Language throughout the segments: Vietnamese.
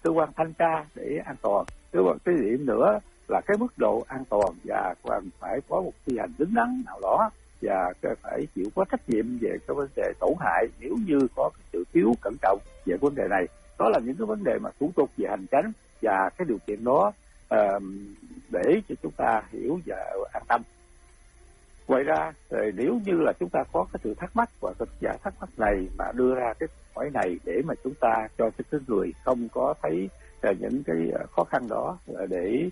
cơ quan thanh tra để an toàn. Cái điểm nữa là cái mức độ an toàn và còn phải có một thi hành đứng đắn nào đó và phải chịu có trách nhiệm về cái vấn đề tổn hại nếu như có cái sự thiếu cẩn trọng về vấn đề này. Đó là những cái vấn đề mà thủ tục về hành chính và cái điều kiện đó để cho chúng ta hiểu và an tâm. Ngoài ra nếu như là chúng ta có cái sự thắc mắc và giải thắc mắc này mà đưa ra cái hỏi này để mà chúng ta cho cái người không có thấy những cái khó khăn đó để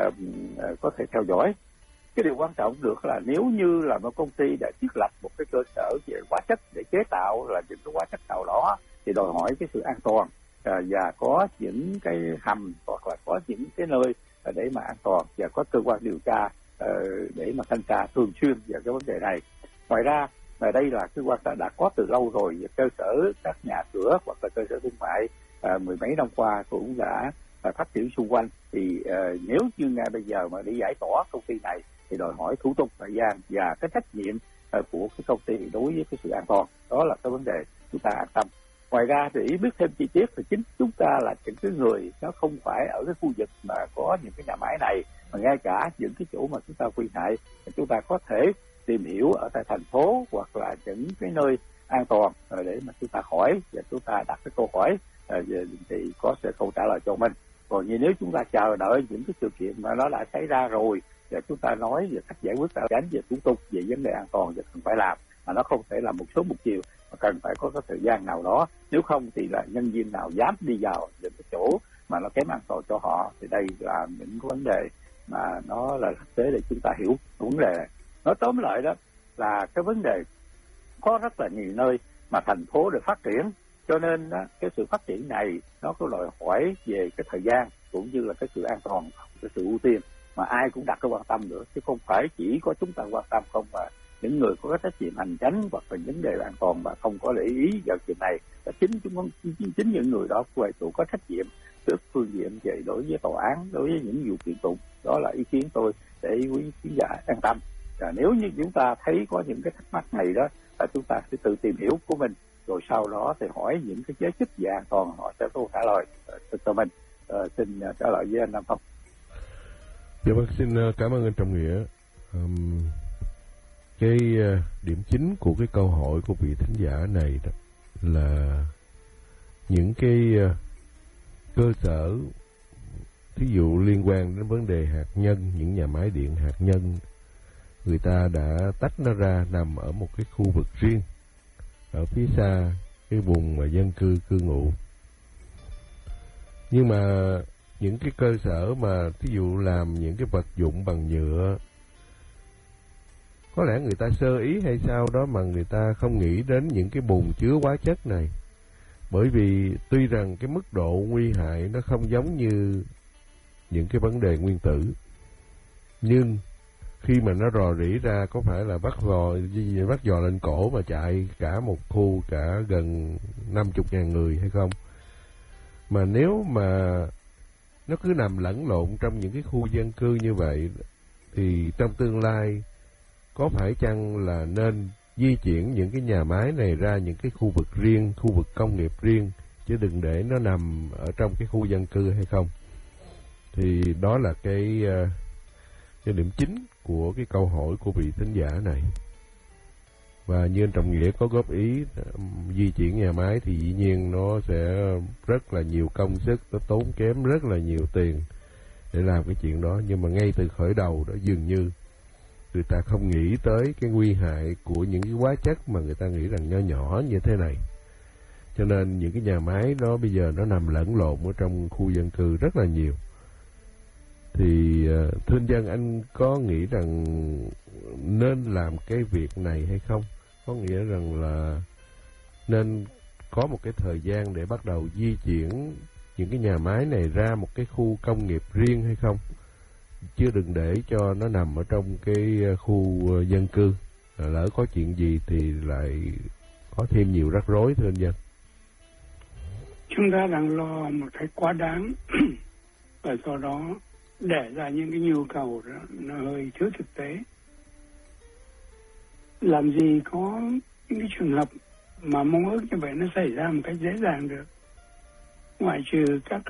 có thể theo dõi. Cái điều quan trọng được là nếu như là một công ty đã thiết lập một cái cơ sở về hóa chất để chế tạo là những cái hóa chất nào đó thì đòi hỏi cái sự an toàn và có những cái hầm hoặc là có những cái nơi để mà an toàn và có cơ quan điều tra để mà thanh tra thường xuyên về cái vấn đề này. Ngoài ra đây là cơ quan đã có từ lâu rồi, cơ sở các nhà cửa hoặc là cơ sở thương mại mười mấy năm qua cũng đã phát triển xung quanh. Thì nếu như ngay bây giờ mà để giải tỏa công ty này thì đòi hỏi thủ tục thời gian và cái trách nhiệm của cái công ty đối với cái sự an toàn. Đó là cái vấn đề chúng ta an tâm. Ngoài ra để biết thêm chi tiết thì chính chúng ta là những cái người nó không phải ở cái khu vực mà có những cái nhà máy này, mà ngay cả những cái chỗ mà chúng ta quy hại chúng ta có thể tìm hiểu ở tại thành phố hoặc là những cái nơi an toàn để mà chúng ta hỏi và chúng ta đặt cái câu hỏi thì có sẽ câu trả lời cho mình. Còn như nếu chúng ta chờ đợi những cái sự kiện mà nó đã xảy ra rồi và chúng ta nói về cách giải quyết tránh về thủ tục về vấn đề an toàn và cần phải làm, mà nó không thể là một sớm một chiều, mà cần phải có cái thời gian nào đó. Nếu không thì là nhân viên nào dám đi vào những cái chỗ mà nó kém an toàn cho họ. Thì đây là những vấn đề mà nó là thực tế để chúng ta hiểu vấn đề này. Nói tóm lại đó là cái vấn đề có rất là nhiều nơi mà thành phố được phát triển, cho nên đó, cái sự phát triển này nó có đòi hỏi về cái thời gian cũng như là cái sự an toàn, cái sự ưu tiên mà ai cũng đặt cái quan tâm nữa, chứ không phải chỉ có chúng ta quan tâm không, mà những người có cái trách nhiệm hành chính hoặc là vấn đề an toàn mà không có để ý vào chuyện này là chính những người đó quay tụ có trách nhiệm trước phương diện về đối với tòa án, đối với những vụ kiện tụng. Đó là ý kiến tôi để quý khán giả an tâm. Và nếu như chúng ta thấy có những cái thắc mắc này đó là chúng ta sẽ tự tìm hiểu của mình, rồi sau đó thì hỏi những cái giới chức về an toàn, họ sẽ có trả lời cho mình. Xin trả lời với anh Nam Phong. Dạ vâng, xin cảm ơn anh Trọng Nghĩa. Cái điểm chính của cái câu hỏi của vị thính giả này đó là những cái cơ sở thí dụ liên quan đến vấn đề hạt nhân, những nhà máy điện hạt nhân, người ta đã tách nó ra nằm ở một cái khu vực riêng ở phía xa cái vùng mà dân cư cư ngụ. Nhưng mà những cái cơ sở mà thí dụ làm những cái vật dụng bằng nhựa, có lẽ người ta sơ ý hay sao đó mà người ta không nghĩ đến những cái bùn chứa hóa chất này. Bởi vì tuy rằng cái mức độ nguy hại nó không giống như những cái vấn đề nguyên tử, nhưng khi mà nó rò rỉ ra có phải là bắt giò lên cổ mà chạy cả một khu cả gần 50.000 người hay không? Mà nếu mà nó cứ nằm lẫn lộn trong những cái khu dân cư như vậy thì trong tương lai có phải chăng là nên di chuyển những cái nhà máy này ra những cái khu vực riêng, khu vực công nghiệp riêng, chứ đừng để nó nằm ở trong cái khu dân cư hay không? Thì đó là cái điểm chính của cái câu hỏi của vị thính giả này. Và như anh Trọng Nghĩa có góp ý, di chuyển nhà máy thì dĩ nhiên nó sẽ rất là nhiều công sức, nó tốn kém rất là nhiều tiền để làm cái chuyện đó. Nhưng mà ngay từ khởi đầu đó dường như người ta không nghĩ tới cái nguy hại của những cái hóa chất mà người ta nghĩ rằng nho nhỏ như thế này. Cho nên những cái nhà máy đó bây giờ nó nằm lẫn lộn ở trong khu dân cư rất là nhiều. Thì thưa dân, anh có nghĩ rằng nên làm cái việc này hay không? Có nghĩa rằng là nên có một cái thời gian để bắt đầu di chuyển những cái nhà máy này ra một cái khu công nghiệp riêng hay không? Chứ đừng để cho nó nằm ở trong cái khu dân cư, lỡ có chuyện gì thì lại có thêm nhiều rắc rối, thưa anh dân. Chúng ta đang lo một cái quá đáng và do đó để ra những cái nhu cầu đó nó hơi thiếu thực tế. Làm gì có những cái trường hợp mà mong ước như vậy nó xảy ra một cách dễ dàng được, ngoại trừ các